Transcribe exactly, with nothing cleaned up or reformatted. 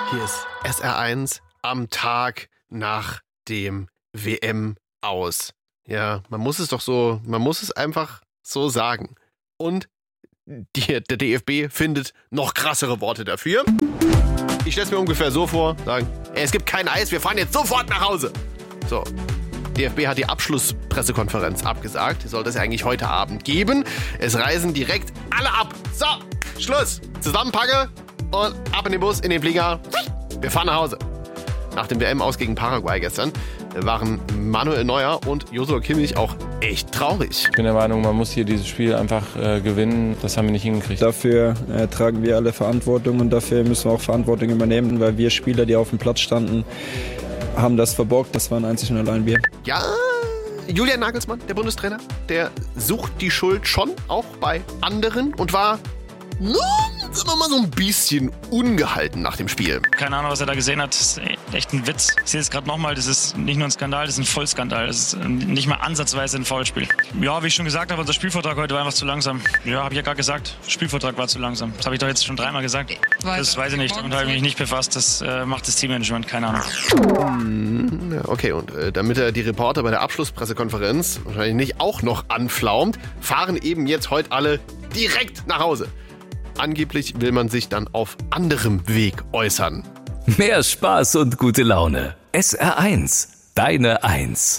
Hier ist S R eins am Tag nach dem W M-Aus. Ja, man muss es doch so, man muss es einfach so sagen. Und die, der D F B findet noch krassere Worte dafür. Ich stelle es mir ungefähr so vor, sagen, ey, es gibt kein Eis, wir fahren jetzt sofort nach Hause. So, D F B hat die Abschlusspressekonferenz abgesagt. Die sollte es ja eigentlich heute Abend geben. Es reisen direkt alle ab. So, Schluss. Zusammenpacke und ab in den Bus, in den Flieger. Wir fahren nach Hause. Nach dem W M-Aus gegen Paraguay gestern waren Manuel Neuer und Joshua Kimmich auch echt traurig. Ich bin der Meinung, man muss hier dieses Spiel einfach äh, gewinnen. Das haben wir nicht hingekriegt. Dafür äh, tragen wir alle Verantwortung und dafür müssen wir auch Verantwortung übernehmen, weil wir Spieler, die auf dem Platz standen, haben das verborgt. Das waren einzig und allein wir. Ja, Julian Nagelsmann, der Bundestrainer, der sucht die Schuld schon auch bei anderen und war nun, sagen wir mal, so ein bisschen ungehalten nach dem Spiel. Keine Ahnung, was er da gesehen hat. Das ist echt ein Witz. Ich sehe es gerade nochmal. Das ist nicht nur ein Skandal, das ist ein Vollskandal. Das ist nicht mal ansatzweise ein Foulspiel. Ja, wie ich schon gesagt habe, unser Spielvortrag heute war einfach zu langsam. Ja, habe ich ja gerade gesagt. Spielvortrag war zu langsam. Das habe ich doch jetzt schon dreimal gesagt. Das weiß ich nicht. Und habe mich nicht befasst. Das äh, macht das Teammanagement. Keine Ahnung. Okay, und äh, damit er die Reporter bei der Abschlusspressekonferenz wahrscheinlich nicht auch noch anflaumt, fahren eben jetzt heute alle direkt nach Hause. Angeblich will man sich dann auf anderem Weg äußern. Mehr Spaß und gute Laune. S R eins, deine Eins.